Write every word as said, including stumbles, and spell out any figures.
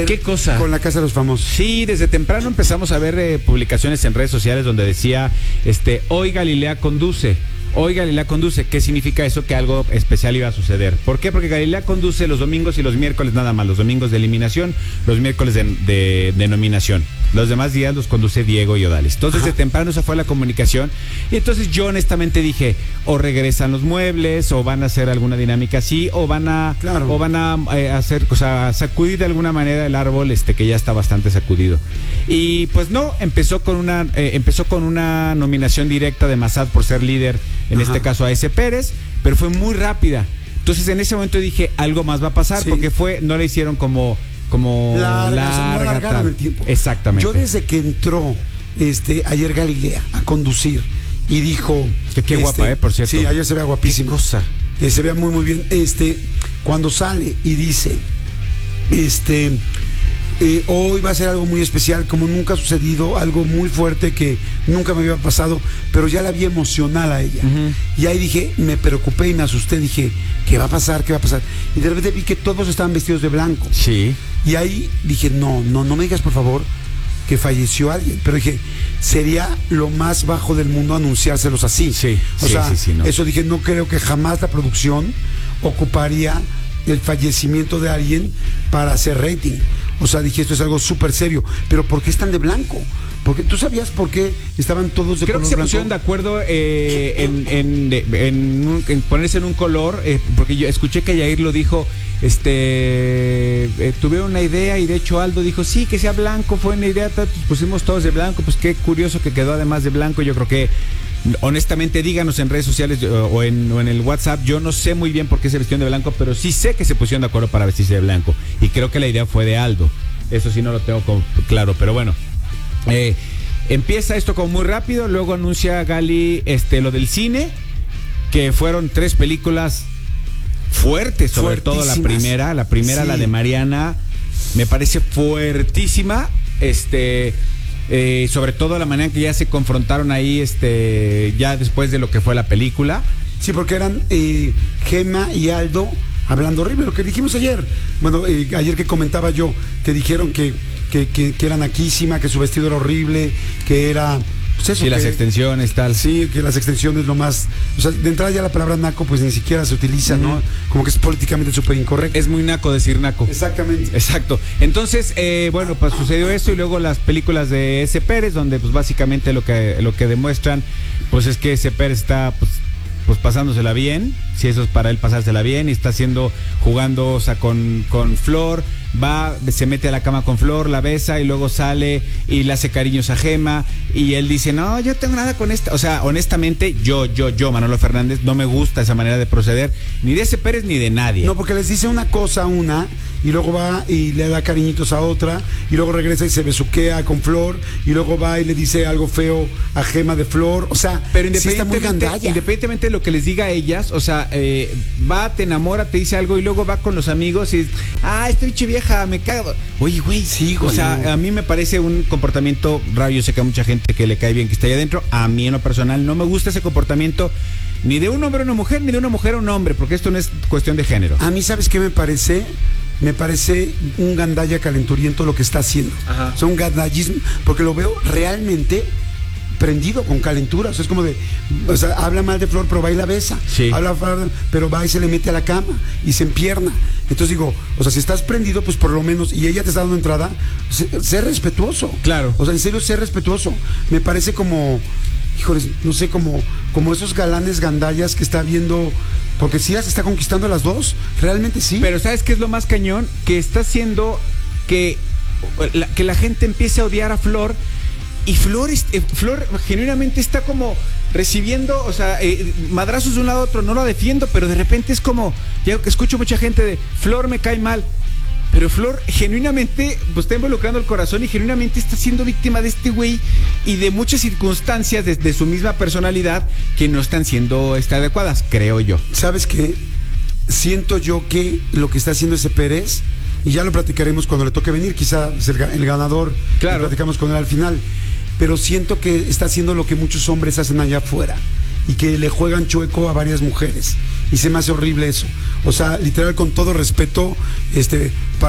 ¿Qué cosa? Con la Casa de los Famosos. Sí, desde temprano empezamos a ver eh, publicaciones en redes sociales donde decía, este, hoy Galilea conduce. Hoy Galilea conduce. ¿Qué significa eso? Que algo especial iba a suceder. ¿Por qué? Porque Galilea conduce los domingos y los miércoles nada más. Los domingos de eliminación, los miércoles de, de, de nominación. Los demás días los conduce Diego y Odalis. Entonces, Ajá. de temprano esa fue la comunicación. Y entonces yo honestamente dije, o regresan los muebles, o van a hacer alguna dinámica así, o van a, claro. o van a eh, hacer, o sea, sacudir de alguna manera el árbol, este, que ya está bastante sacudido. Y pues no, empezó con una, eh, empezó con una nominación directa de Massad por ser líder, en Ajá. este caso a ese Pérez, pero fue muy rápida. Entonces en ese momento dije, algo más va a pasar, sí. porque fue, no le hicieron como como larga, larga, no alargaron el tiempo. Exactamente. Yo desde que entró este ayer Galilea a conducir y dijo que qué este, guapa, eh, por cierto. Sí, ayer se ve guapísima. Qué cosa. Eh, se ve muy muy bien. Este, cuando sale y dice, este, eh, hoy va a ser algo muy especial, como nunca ha sucedido, algo muy fuerte que nunca me había pasado, pero ya la vi emocional a ella. Uh-huh. Y ahí dije, me preocupé y me asusté, dije, ¿qué va a pasar? ¿Qué va a pasar? Y de repente vi que todos estaban vestidos de blanco. Sí. Y ahí dije, no, no, no me digas por favor que falleció alguien. Pero dije, sería lo más bajo del mundo anunciárselos así. Sí, o sí, sea, sí, sí, no. Eso dije, no creo que jamás la producción ocuparía el fallecimiento de alguien para hacer rating. O sea, dije, esto es algo súper serio. Pero ¿por qué están de blanco? Porque tú sabías por qué estaban todos de Creo color que se blanco. pusieron de acuerdo eh, en, en, de, en, un, en ponerse en un color, eh, porque yo escuché que Yair lo dijo, este, eh, tuvieron una idea y de hecho Aldo dijo, sí, que sea blanco, fue una idea, pues pusimos todos de blanco, pues qué curioso que quedó además de blanco. Yo creo que, honestamente, díganos en redes sociales o, o, en, o en el WhatsApp, yo no sé muy bien por qué se vistieron de blanco, pero sí sé que se pusieron de acuerdo para vestirse de blanco y creo que la idea fue de Aldo. Eso sí no lo tengo como claro, pero bueno. Eh, empieza esto como muy rápido, luego anuncia Gali este, lo del cine, que fueron tres películas fuertes, sobre todo la primera, la primera, sí. la de Mariana, me parece fuertísima, este, eh, sobre todo la manera en que ya se confrontaron ahí, este, ya después de lo que fue la película. Sí, porque eran eh, Gema y Aldo hablando horrible, lo que dijimos ayer. Bueno, eh, ayer que comentaba yo, que dijeron que Que, que, que era naquísima, que su vestido era horrible, que era... Pues eso, y las que, extensiones, tal. Sí, que las extensiones lo más... O sea, de entrada ya la palabra naco pues ni siquiera se utiliza, uh-huh. ¿no? Como que es políticamente súper incorrecto. Es muy naco decir naco. Exactamente. Exacto. Entonces, eh, bueno, pues sucedió eso y luego las películas de ese Pérez, donde pues básicamente lo que, lo que demuestran pues es que ese Pérez está... pues pues pasándosela bien, si eso es para él pasársela bien, y está haciendo, jugando, o sea, con, con Flor, va, se mete a la cama con Flor, la besa y luego sale y le hace cariños a Gema y él dice, no, yo tengo nada con esta, o sea, honestamente, yo, yo, yo, Manolo Fernández, no me gusta esa manera de proceder, ni de ese Pérez ni de nadie. No, porque les dice una cosa a una y luego va y le da cariñitos a otra y luego regresa y se besuquea con Flor y luego va y le dice algo feo a Gema de Flor, o sea, pero sí está muy gandalla. Independientemente de lo que les diga a ellas, o sea, eh, va, te enamora, te dice algo y luego va con los amigos y ah, estoy vieja, me cago. Oye, güey, sí, o sea, no. A mí me parece un comportamiento raro. Yo sé que a mucha gente que le cae bien que está ahí adentro, a mí en lo personal no me gusta ese comportamiento ni de un hombre a una mujer, ni de una mujer a un hombre, porque esto no es cuestión de género. A mí, ¿sabes qué me parece? Me parece un gandalla calenturiento lo que está haciendo. Ajá. O sea, un gandallismo, porque lo veo realmente prendido con calentura, o sea, es como de, o sea, habla mal de Flor, pero va y la besa, sí. habla pero va y se le mete a la cama y se empierna. Entonces digo, o sea, si estás prendido, pues por lo menos, y ella te está dando entrada, sé, sé respetuoso. Claro. O sea, en serio, sé respetuoso. Me parece como, híjoles, no sé, como, como esos galanes gandallas que está viendo, porque sí las está conquistando a las dos, realmente sí. Pero ¿sabes qué es lo más cañón? Que está haciendo que la, que la gente empiece a odiar a Flor. Y Flor, eh, Flor genuinamente está como recibiendo, o sea, eh, madrazos de un lado a otro. No lo defiendo, pero de repente es como, ya escucho mucha gente de Flor me cae mal, pero Flor genuinamente pues está involucrando el corazón y genuinamente está siendo víctima de este güey y de muchas circunstancias de, de su misma personalidad que no están siendo este, adecuadas, creo yo. ¿Sabes qué? Siento yo que lo que está haciendo ese Pérez, y ya lo platicaremos cuando le toque venir, quizá es el, el ganador, claro. Lo platicamos con él al final, pero siento que está haciendo lo que muchos hombres hacen allá afuera y que le juegan chueco a varias mujeres y se me hace horrible eso. O sea, literal, con todo respeto, este,